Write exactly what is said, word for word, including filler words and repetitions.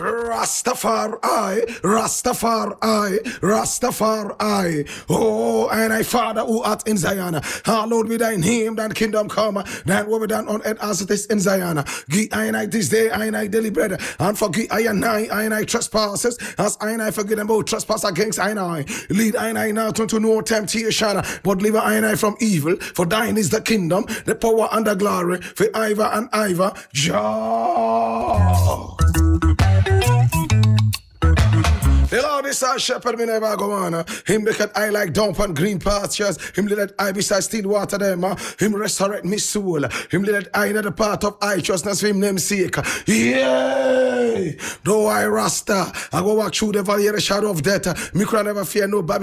Rastafari, Rastafari, Rastafari. Oh, and I, Father, who art in Zion, hallowed be thy name, thy kingdom come, thine will be done on earth as it is in Zion. Give I and I this day, I and I daily bread, and forgive I and I, I and I trespasses, as I and I forgive them both trespass against I and I. Lead I and I not into no temptation, but deliver I and I from evil. For thine is the kingdom, the power, and the glory, for ever and ever. Jah. The Lord is our shepherd, me never go on. uh. Him make it I like dump on green pastures. Him let I beside still water them. uh. Him resurrect me soul. Him let I in the part of righteousness for him namesake. Yay! Though I Rasta, I go walk through the valley of the shadow of death. Me can never fear no Babylon.